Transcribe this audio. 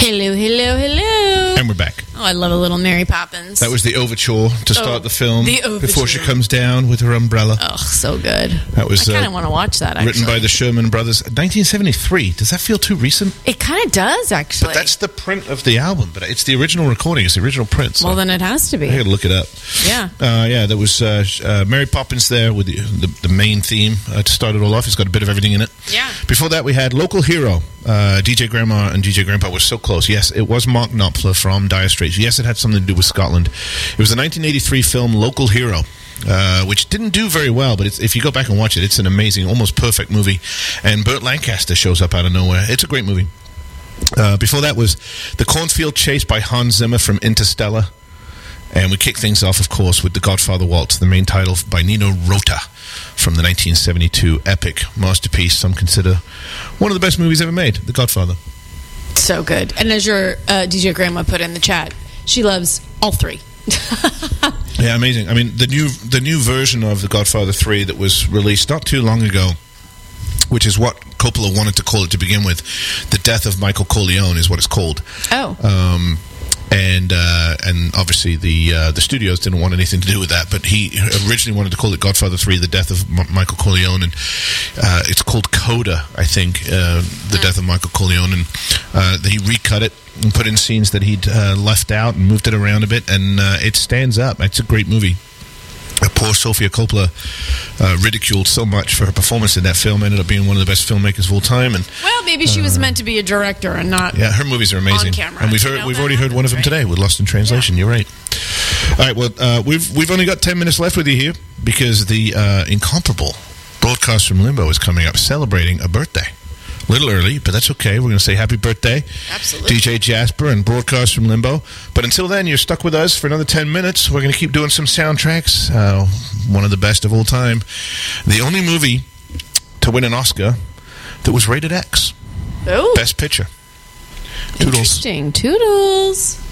Hello, hello, hello. And we're back. Oh, I love a little Mary Poppins. That was the overture to start the film. The overture. Before she comes down with her umbrella. Oh, so good. That was I kind of want to watch that, actually. written by the Sherman Brothers. 1973. Does that feel too recent? It kind of does, actually. But that's the print of the album. But it's the original recording. It's the original print. So well, then it has to be. I got to look it up. Yeah. Yeah, there was Mary Poppins there with the main theme to start it all off. It's got a bit of everything in it. Yeah. Before that, we had Local Hero. DJ Grandma and DJ Grandpa were so close. Yes, it was Mark Knopfler from Dire Straits. Yes, it had something to do with Scotland. It was the 1983 film Local Hero, which didn't do very well, but if you go back and watch it, it's an amazing, almost perfect movie. And Burt Lancaster shows up out of nowhere. It's a great movie. Before that was The Cornfield Chase by Hans Zimmer from Interstellar. And we kick things off, of course, with The Godfather Waltz, the main title by Nino Rota from the 1972 epic masterpiece. Some consider one of the best movies ever made, The Godfather. So good. And as your DJ Grandma put in the chat, she loves all three. Yeah, amazing. I mean, the new version of The Godfather 3 that was released not too long ago, which is what Coppola wanted to call it to begin with, The Death of Michael Corleone is what it's called. Oh. And obviously the studios didn't want anything to do with that, but he originally wanted to call it Godfather 3, The Death of Michael Corleone, and it's called Coda, I think, The Death of Michael Corleone, and he recut it and put in scenes that he'd left out and moved it around a bit, and it stands up. It's a great movie. Poor Sofia Coppola, ridiculed so much for her performance in that film, ended up being one of the best filmmakers of all time. And well, maybe she was meant to be a director and not. Yeah, her movies are amazing. On camera. And we've already heard one of them today with Lost in Translation. Yeah. You're right. All right. Well, we've only got 10 minutes left with you here because the incomparable Broadcast from Limbo is coming up, celebrating a birthday. A little early, but that's okay. We're going to say happy birthday, absolutely, DJ Jasper and Broadcast from Limbo. But until then, you're stuck with us for another 10 minutes. We're going to keep doing some soundtracks. One of the best of all time. The only movie to win an Oscar that was rated X. Oh. Best Picture. Toodles. Interesting. Toodles.